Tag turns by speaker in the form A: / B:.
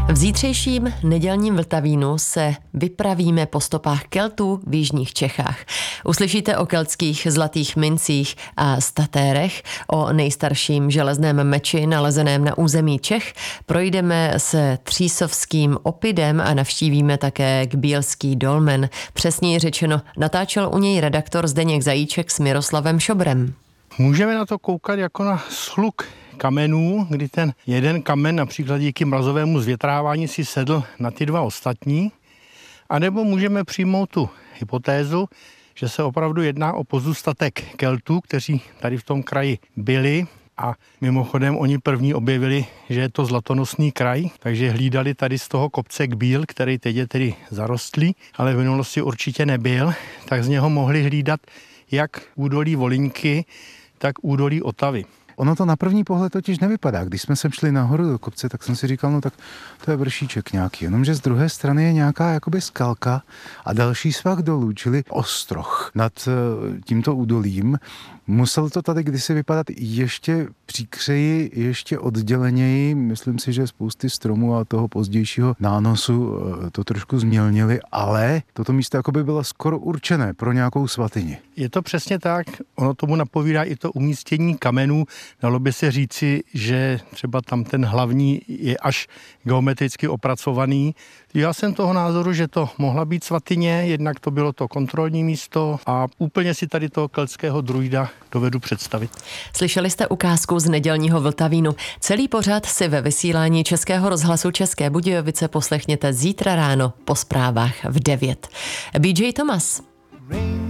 A: V zítřejším nedělním Vltavínu se vypravíme po stopách Keltů v jižních Čechách. Uslyšíte o keltských zlatých mincích a statérech, o nejstarším železném meči nalezeném na území Čech. Projdeme se Třísovským opidem a navštívíme také Kbílský dolmen. Přesněji řečeno, natáčel u něj redaktor Zdeněk Zajíček s Miroslavem Šobrem.
B: Můžeme na to koukat jako na sluk kamenů, kdy ten jeden kamen například díky mrazovému zvětrávání si sedl na ty dva ostatní, anebo můžeme přijmout tu hypotézu, že se opravdu jedná o pozůstatek Keltů, kteří tady v tom kraji byli a mimochodem oni první objevili, že je to zlatonosný kraj, takže hlídali tady z toho kopce Kbíl, který teď je tedy zarostlý, ale v minulosti určitě nebyl, tak z něho mohli hlídat jak údolí Volyňky, tak údolí Otavy.
C: Ono to na první pohled totiž nevypadá. Když jsme sem šli nahoru do kopce, tak jsem si říkal, no tak to je vršíček nějaký. Jenomže z druhé strany je nějaká jakoby skalka a další svah dolů, čili ostroh nad tímto údolím. Musel to tady kdysi vypadat ještě příkřeji, ještě odděleněji. Myslím si, že spousty stromů a toho pozdějšího nánosu to trošku změlnili, ale toto místo jakoby bylo skoro určené pro nějakou svatyni.
B: Je to přesně tak, ono tomu napovídá i to umístění kamenů. Dalo by se říci, že třeba tam ten hlavní je až geometricky opracovaný. Já jsem toho názoru, že to mohla být svatyně, jednak to bylo to kontrolní místo a úplně si tady toho keltského druida dovedu představit.
A: Slyšeli jste ukázku z nedělního Vltavínu. Celý pořad si ve vysílání Českého rozhlasu České Budějovice poslechněte zítra ráno po zprávách v 9. BJ Thomas.